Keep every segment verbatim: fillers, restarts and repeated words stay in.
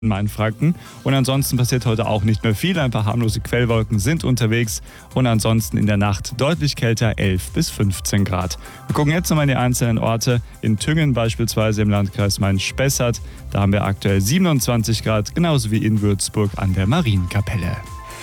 in Mainfranken. Und ansonsten passiert heute auch nicht mehr viel. Ein paar harmlose Quellwolken sind unterwegs und ansonsten in der Nacht deutlich kälter, elf bis fünfzehn Grad. Wir gucken jetzt nochmal in die einzelnen Orte. In Thüngen beispielsweise im Landkreis Main-Spessart. Da haben wir aktuell siebenundzwanzig Grad, genauso wie in Würzburg an der Marienkapelle.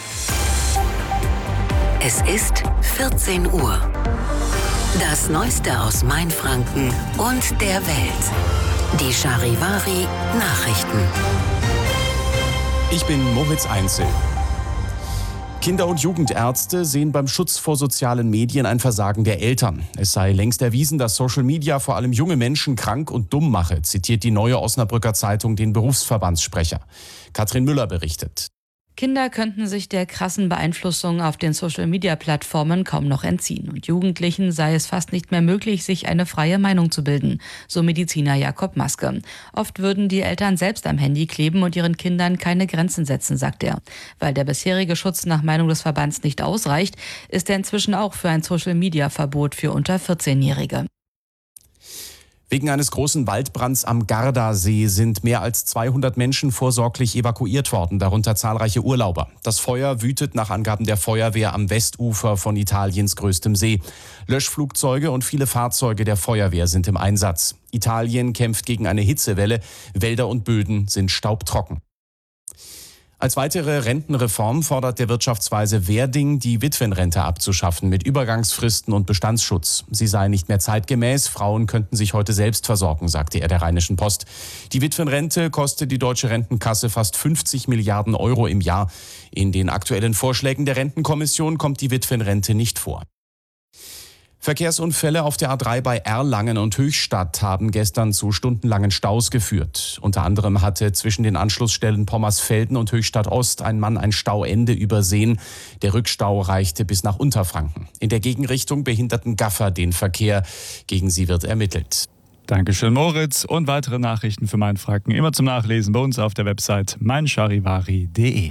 Es ist vierzehn Uhr. Das Neueste aus Mainfranken und der Welt. Die Charivari Nachrichten. Ich bin Moritz Einzel. Kinder- und Jugendärzte sehen beim Schutz vor sozialen Medien ein Versagen der Eltern. Es sei längst erwiesen, dass Social Media vor allem junge Menschen krank und dumm mache, zitiert die Neue Osnabrücker Zeitung den Berufsverbandssprecher. Katrin Müller berichtet. Kinder könnten sich der krassen Beeinflussung auf den Social-Media-Plattformen kaum noch entziehen. Und Jugendlichen sei es fast nicht mehr möglich, sich eine freie Meinung zu bilden, so Mediziner Jakob Maske. Oft würden die Eltern selbst am Handy kleben und ihren Kindern keine Grenzen setzen, sagt er. Weil der bisherige Schutz nach Meinung des Verbands nicht ausreicht, ist er inzwischen auch für ein Social-Media-Verbot für unter vierzehnjährige. Wegen eines großen Waldbrands am Gardasee sind mehr als zweihundert Menschen vorsorglich evakuiert worden, darunter zahlreiche Urlauber. Das Feuer wütet nach Angaben der Feuerwehr am Westufer von Italiens größtem See. Löschflugzeuge und viele Fahrzeuge der Feuerwehr sind im Einsatz. Italien kämpft gegen eine Hitzewelle. Wälder und Böden sind staubtrocken. Als weitere Rentenreform fordert der Wirtschaftsweise Werding, die Witwenrente abzuschaffen mit Übergangsfristen und Bestandsschutz. Sie sei nicht mehr zeitgemäß, Frauen könnten sich heute selbst versorgen, sagte er der Rheinischen Post. Die Witwenrente kostet die deutsche Rentenkasse fast fünfzig Milliarden Euro im Jahr. In den aktuellen Vorschlägen der Rentenkommission kommt die Witwenrente nicht vor. Verkehrsunfälle auf der A drei bei Erlangen und Höchstadt haben gestern zu stundenlangen Staus geführt. Unter anderem hatte zwischen den Anschlussstellen Pommersfelden und Höchstadt Ost ein Mann ein Stauende übersehen. Der Rückstau reichte bis nach Unterfranken. In der Gegenrichtung behinderten Gaffer den Verkehr. Gegen sie wird ermittelt. Dankeschön, Moritz. Und weitere Nachrichten für Mainfranken immer zum Nachlesen bei uns auf der Website mein charivari punkt de.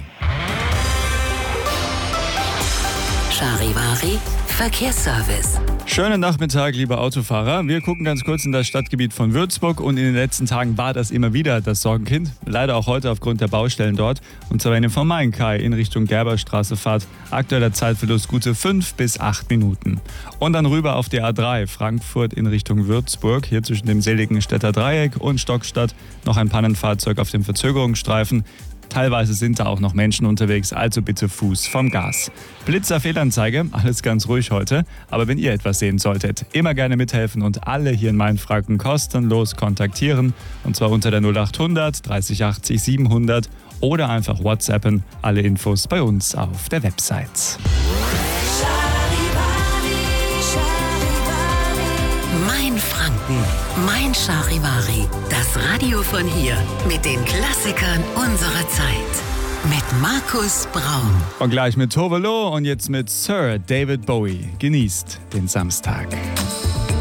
Charivari Verkehrsservice. Schönen Nachmittag, liebe Autofahrer. Wir gucken ganz kurz in das Stadtgebiet von Würzburg und in den letzten Tagen war das immer wieder das Sorgenkind. Leider auch heute aufgrund der Baustellen dort. Und zwar wenn ihr vom Main-Kai in Richtung Gerberstraße fahrt. Aktueller Zeitverlust gute fünf bis acht Minuten. Und dann rüber auf die A drei Frankfurt in Richtung Würzburg. Hier zwischen dem Seligenstädter Dreieck und Stockstadt noch ein Pannenfahrzeug auf dem Verzögerungsstreifen. Teilweise sind da auch noch Menschen unterwegs, also bitte Fuß vom Gas. Blitzer-Fehlanzeige, alles ganz ruhig heute. Aber wenn ihr etwas sehen solltet, immer gerne mithelfen und alle hier in Mainfranken kostenlos kontaktieren. Und zwar unter der null achthundert dreißig achtzig siebenhundert oder einfach WhatsAppen. Alle Infos bei uns auf der Website. Mainfranken, mein Charivari. Das Radio von hier mit den Klassikern unserer Zeit. Mit Markus Braun. Und gleich mit Tove Lo und jetzt mit Sir David Bowie. Genießt den Samstag.